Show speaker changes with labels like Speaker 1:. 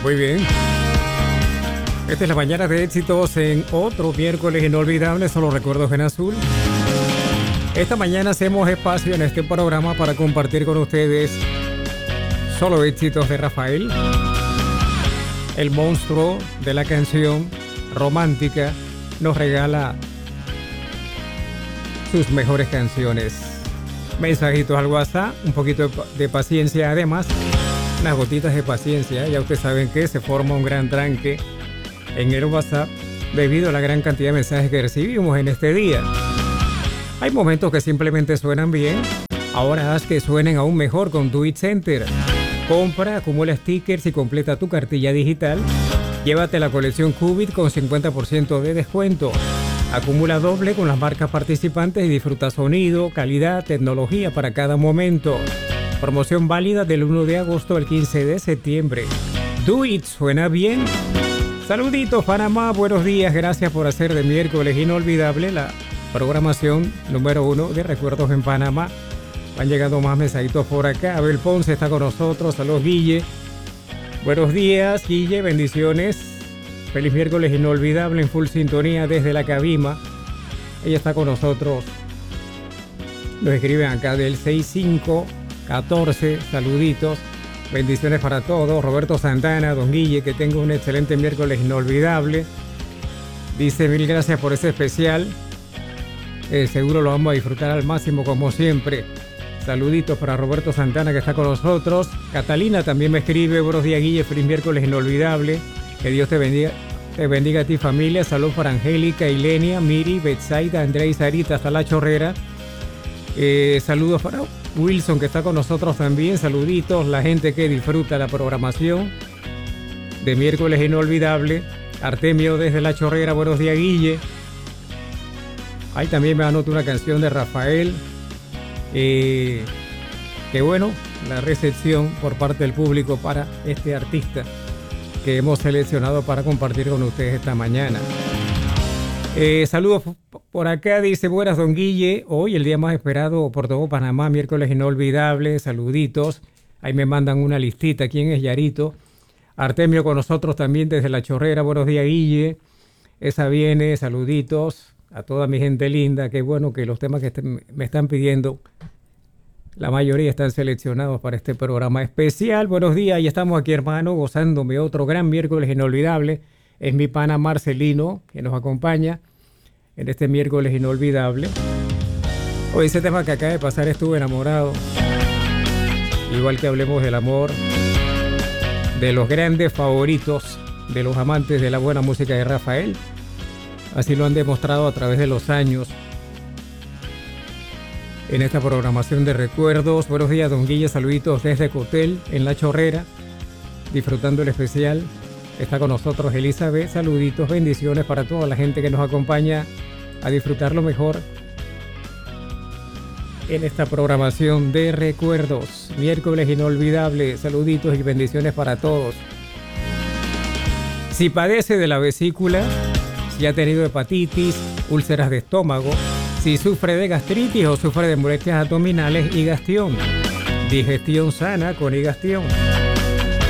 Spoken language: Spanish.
Speaker 1: Muy bien. Esta es la mañana de éxitos en otro miércoles inolvidable, solo recuerdos en azul. Esta mañana hacemos espacio en este programa para compartir con ustedes solo éxitos de Rafael, el monstruo de la canción romántica. Nos regala sus mejores canciones. Mensajitos al WhatsApp, un poquito de paciencia, además unas gotitas de paciencia. Ya ustedes saben que se forma un gran tranque en el WhatsApp debido a la gran cantidad de mensajes que recibimos en este día. Hay momentos que simplemente suenan bien, ahora haz que suenen aún mejor con Do It Center. Compra, acumula stickers y completa tu cartilla digital. Llévate la colección Qubit con 50% de descuento. Acumula doble con las marcas participantes y disfruta sonido, calidad, tecnología para cada momento. Promoción válida del 1 de agosto al 15 de septiembre. Do It, ¿suena bien? Saluditos Panamá, buenos días, gracias por hacer de miércoles inolvidable la programación número 1 de Recuerdos en Panamá. Han llegado más mensajitos por acá. Abel Ponce está con nosotros. Saludos Guille. Buenos días Guille, bendiciones. Feliz miércoles inolvidable en full sintonía desde la Cabima. Ella está con nosotros. Nos escriben acá del 6514. Saluditos. Bendiciones para todos. Roberto Santana, don Guille, que tenga un excelente miércoles inolvidable. Dice mil gracias por ese especial. Seguro lo vamos a disfrutar al máximo como siempre. Saluditos para Roberto Santana que está con nosotros. Catalina también me escribe. Buenos días Guille, feliz miércoles inolvidable. Que Dios te bendiga a ti familia. Saludos para Angélica, Ilenia, Miri, Betsaida, Andrea y Sarita hasta La Chorrera. Saludos para Wilson que está con nosotros también. Saluditos, la gente que disfruta la programación de miércoles inolvidable. Artemio desde La Chorrera, buenos días Guille. Ahí también me anotó una canción de Rafael. Que bueno, la recepción por parte del público para este artista que hemos seleccionado para compartir con ustedes esta mañana. Saludos por acá, dice buenas don Guille, hoy el día más esperado por todo Panamá, miércoles inolvidable, saluditos. Ahí me mandan una listita, ¿quién es Yarito? Artemio con nosotros también desde La Chorrera, buenos días Guille. Esa viene, saluditos a toda mi gente linda, qué bueno que los temas que me están pidiendo, la mayoría están seleccionados para este programa especial. Buenos días, ya estamos aquí hermano, gozándome otro gran miércoles inolvidable. Es mi pana Marcelino que nos acompaña en este miércoles inolvidable. Hoy ese tema que acaba de pasar, estuve enamorado. Igual que hablemos del amor, de los grandes favoritos, de los amantes de la buena música de Rafael. Así lo han demostrado a través de los años en esta programación de recuerdos. Buenos días, don Guille, saluditos desde Cotel, en La Chorrera, disfrutando el especial. Está con nosotros Elizabeth, saluditos, bendiciones para toda la gente que nos acompaña a disfrutar lo mejor en esta programación de recuerdos. Miércoles inolvidable, saluditos y bendiciones para todos. Si padece de la vesícula, si ha tenido hepatitis, úlceras de estómago, si sufre de gastritis o sufre de molestias abdominales, Higastión. Digestión sana con Higastión.